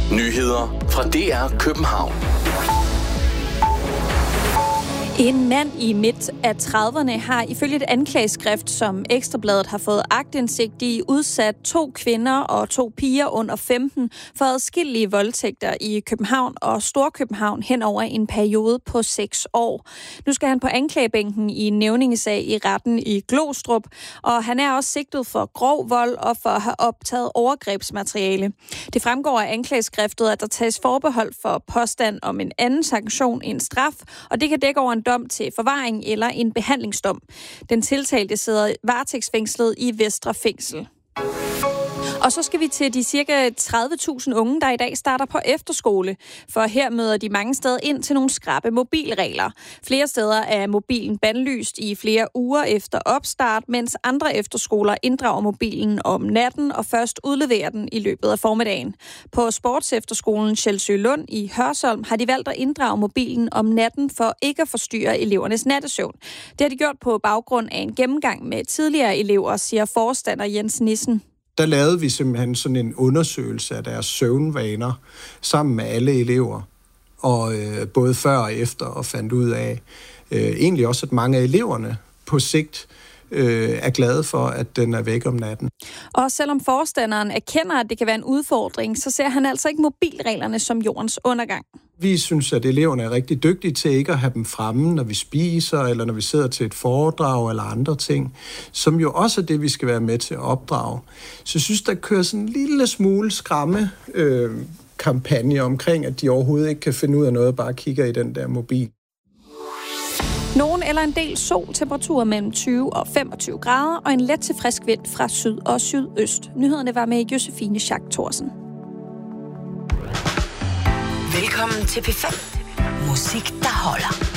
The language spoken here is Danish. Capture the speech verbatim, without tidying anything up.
Nyheder fra D R København. En mand i midt af trediverne har ifølge et anklageskrift, som Ekstrabladet har fået aktindsigt i, udsat to kvinder og to piger under femten for adskillige voldtægter i København og Storkøbenhavn hen over en periode på seks år. Nu skal han på anklagebænken i en nævningesag i retten i Glostrup, og han er også sigtet for grov vold og for at have optaget overgrebsmateriale. Det fremgår af anklageskriftet, at der tages forbehold for påstand om en anden sanktion end straf, og det kan dække over en dom til forvaring eller en behandlingsdom. Den tiltalte sidder varetægtsfængslet i Vestre Fængsel. Og så skal vi til de cirka tredive tusind unge, der i dag starter på efterskole. For her møder de mange steder ind til nogle skrappe mobilregler. Flere steder er mobilen bandlyst i flere uger efter opstart, mens andre efterskoler inddrager mobilen om natten og først udleverer den i løbet af formiddagen. På sportsefterskolen Sjælsø Lund i Hørsholm har de valgt at inddrage mobilen om natten for ikke at forstyrre elevernes nattesøvn. Det har de gjort på baggrund af en gennemgang med tidligere elever, siger forstander Jens Nissen. Der lavede vi simpelthen sådan en undersøgelse af deres søvnvaner sammen med alle elever, og øh, både før og efter, og fandt ud af øh, egentlig også, at mange af eleverne på sigt øh, er glade for, at den er væk om natten. Og selvom forstanderen erkender, at det kan være en udfordring, så ser han altså ikke mobilreglerne som jordens undergang. Vi synes, at eleverne er rigtig dygtige til ikke at have dem fremme, når vi spiser, eller når vi sidder til et foredrag, eller andre ting, som jo også er det, vi skal være med til at opdrage. Så jeg synes, der kører sådan en lille smule skræmme øh, kampagne omkring, at de overhovedet ikke kan finde ud af noget, bare kigger i den der mobil. Nogen eller en del sol, temperaturer mellem tyve og femogtyve grader, og en let til frisk vind fra syd og sydøst. Nyhederne var med Josefine Schack Thorsen. Velkommen til P fem. Musik, der holder.